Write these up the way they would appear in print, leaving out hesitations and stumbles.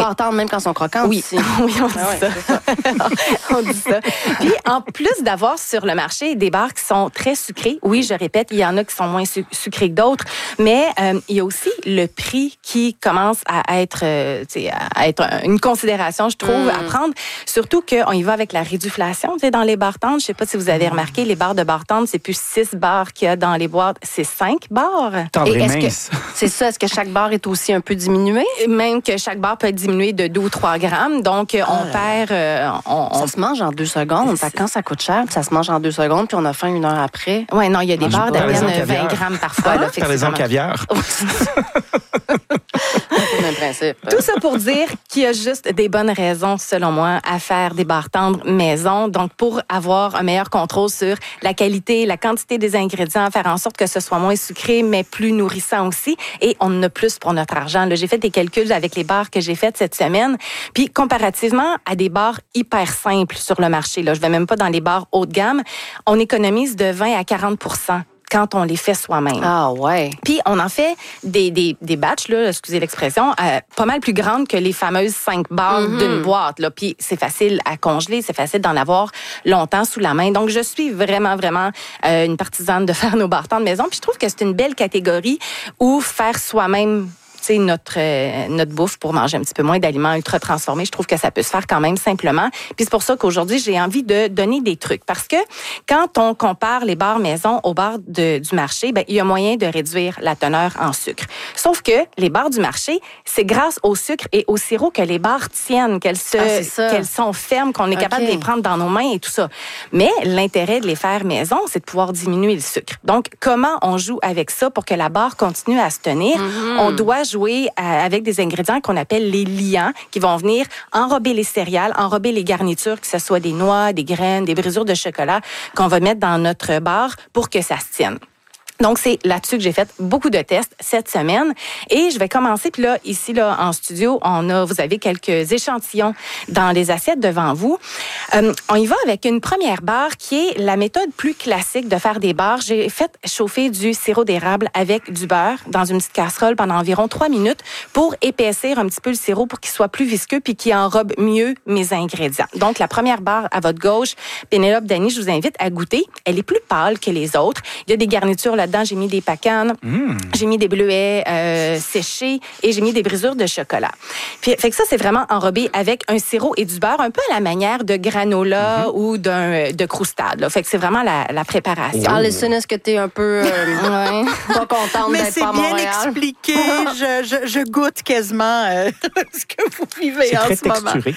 barres tendres, même quand elles sont croquantes. Oui, oui, on dit ça. On dit ça. Puis, en plus d'avoir sur le marché des barres qui sont très sucrées, oui, je répète, il y en a qui sont moins sucrées que d'autres, mais il y a aussi le prix qui commence à être une considération, je trouve, à prendre. Surtout qu'on y va avec la réduflation dans les barres tendres. Je sais pas si vous avez remarqué, les barres de barres tendres, c'est plus 6 barres qu'il y a dans les boîtes, c'est 5 barres. Tendre et est-ce mince. que c'est ça? Est-ce que chaque barre est aussi un peu diminuée? Même que chaque barre peut être diminuée de 2 ou 3 grammes. Donc, on perd... Ça se mange en 2 secondes. Quand ça coûte cher, ça se mange en 2 secondes, puis on a faim 1 heure après. Oui, non, il y a des barres parlez-en d'Ariane caviar. 20 grammes parfois. Là, fait que Parlez-en c'est vraiment- caviar. C'est le même principe. Tout ça pour dire qu'il y a juste des bonnes raisons, selon moi, à faire des barres tendres maison. Donc, pour avoir un meilleur contrôle sur la qualité, la quantité des ingrédients, faire en sorte que ce soit moins sucré, mais plus nourrissant aussi. Et on en a plus pour notre argent. Là, j'ai fait des calculs avec les barres que j'ai faites cette semaine. Puis, comparativement à des barres hyper simples sur le marché, là, je vais même pas dans les barres haut de gamme, on économise de 20 à 40 % quand on les fait soi-même. Ah ouais. Puis, on en fait des batchs, là, excusez l'expression, pas mal plus grandes que les fameuses 5 barres d'une boîte. Là. Puis, c'est facile à congeler, c'est facile d'en avoir longtemps sous la main. Donc, je suis vraiment, vraiment une partisane de faire nos barres tendres maison. Puis, je trouve que c'est une belle catégorie où faire soi-même notre bouffe pour manger un petit peu moins d'aliments ultra transformés. Je trouve que ça peut se faire quand même simplement. Puis c'est pour ça qu'aujourd'hui, j'ai envie de donner des trucs. Parce que quand on compare les barres maison aux barres du marché, il y a moyen de réduire la teneur en sucre. Sauf que les barres du marché, c'est grâce au sucre et au sirop que les barres tiennent, qu'elles sont fermes, qu'on est capable de les prendre dans nos mains et tout ça. Mais l'intérêt de les faire maison, c'est de pouvoir diminuer le sucre. Donc, comment on joue avec ça pour que la barre continue à se tenir? On doit jouer avec des ingrédients qu'on appelle les liants, qui vont venir enrober les céréales, enrober les garnitures, que ce soit des noix, des graines, des brisures de chocolat, qu'on va mettre dans notre barre pour que ça se tienne. Donc, c'est là-dessus que j'ai fait beaucoup de tests cette semaine. Et je vais commencer, puis là, ici, là, en studio, vous avez quelques échantillons dans les assiettes devant vous. On y va avec une première barre qui est la méthode plus classique de faire des barres. J'ai fait chauffer du sirop d'érable avec du beurre dans une petite casserole pendant environ 3 minutes pour épaissir un petit peu le sirop pour qu'il soit plus visqueux puis qu'il enrobe mieux mes ingrédients. Donc, la première barre à votre gauche, Pénélope, Dany, je vous invite à goûter. Elle est plus pâle que les autres. Il y a des garnitures là-dedans. J'ai mis des pacanes, j'ai mis des bleuets séchés et j'ai mis des brisures de chocolat. Puis, fait que ça, c'est vraiment enrobé avec un sirop et du beurre, un peu à la manière de granola ou de croustade. Là. Fait que c'est vraiment la préparation. Alison, est-ce que tu es un peu pas contente Mais d'être c'est pas à bien Montréal? expliqué. Je goûte quasiment ce que vous vivez C'est en très ce moment. texturé.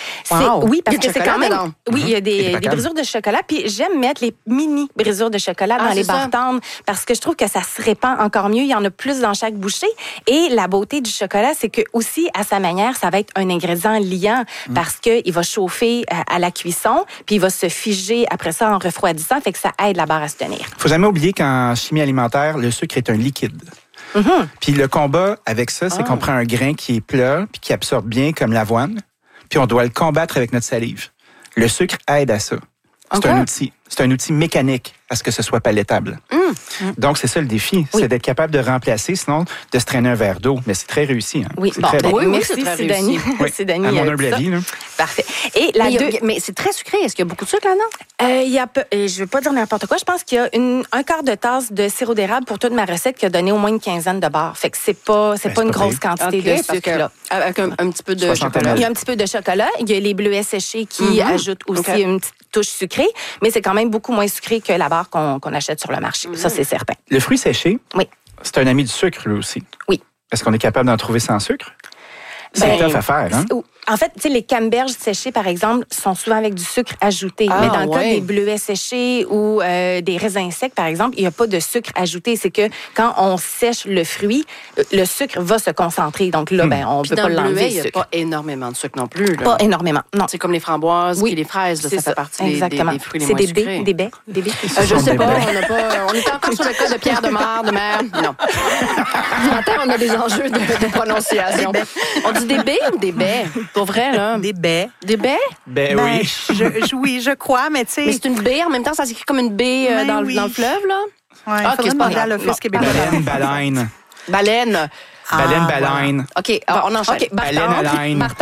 Oui, parce Il y a que du c'est quand chocolat même... dedans. Oui, il y a des pacanes. brisures de chocolat. Puis j'aime mettre les mini brisures de chocolat dans c'est les ça. barres tendres parce que je trouve que ça se répand encore mieux. Il y en a plus dans chaque bouchée. Et la beauté du chocolat, c'est que aussi, à sa manière, ça va être un ingrédient liant parce qu'il va chauffer à la cuisson puis il va se figer après ça en refroidissant. Fait que ça aide la barre à se tenir. Faut jamais oublier qu'en chimie alimentaire, le sucre est un liquide. Puis le combat avec ça, c'est qu'on prend un grain qui est plat puis qui absorbe bien comme l'avoine, puis on doit le combattre avec notre salive. Le sucre aide à ça. C'est un outil. C'est un outil mécanique à ce que ce soit palaitable. Donc, c'est ça le défi. C'est d'être capable de remplacer, sinon de se traîner un verre d'eau. Mais c'est très réussi. Hein? Oui, c'est bon, très bon. oui, merci, c'est très c'est Dany. Oui, C'est Dany. à mon tout humble ça. avis. Là. Parfait. Et la Mais c'est très sucré. Est-ce qu'il y a beaucoup de sucre là-dedans? il y a je ne veux pas dire n'importe quoi. Je pense qu'il y a un quart de tasse de sirop d'érable pour toute ma recette qui a donné au moins une quinzaine de barres. Fait que c'est pas une pas grosse pire. quantité de sucre. Là. Avec un petit peu de 60 chocolat. Il y a un petit peu de chocolat. Il y a les bleuets séchés qui ajoutent aussi une petite touche sucrée. Mais c'est quand même beaucoup moins sucré que la barre qu'on achète sur le marché. Ça, c'est certain. Le fruit séché, Oui. c'est un ami du sucre, lui aussi. Oui. Est-ce qu'on est capable d'en trouver sans sucre? C'est tough à faire, hein? En fait, tu sais, les canneberges séchées, par exemple, sont souvent avec du sucre ajouté. Ah, mais dans le cas ouais. des bleuets séchés ou des raisins secs, par exemple, il n'y a pas de sucre ajouté. C'est que quand on sèche le fruit, le sucre va se concentrer. Donc là, on ne peut Dans pas le l'enlever, bleuet, le il n'y a sucre. pas énormément de sucre non plus. Là. Pas énormément, non. C'est comme les framboises Oui, et les fraises. Là, c'est ça fait partie des fruits les C'est moins des sucrés. baies, des baies. Je sais des pas, baies. on est encore sur le cas de Pierre de Mar, de mer. Non. J'entends, on a des enjeux de prononciation. On dit des baies ou des baies? Pour vrai, là. Des baies. Des baies? Ben Ben, oui. oui, je crois, mais tu sais. Mais c'est une baie, en même temps, ça s'écrit comme une baie Ben dans oui. le fleuve, là? Ouais, Ok, faudrait c'est pas demander à grave. l'Office Bon. québécois. Baleine, baleine. Baleine. Baleine, voilà. baleine. OK, on enchaîne. OK, Baleine à Bartende. laine.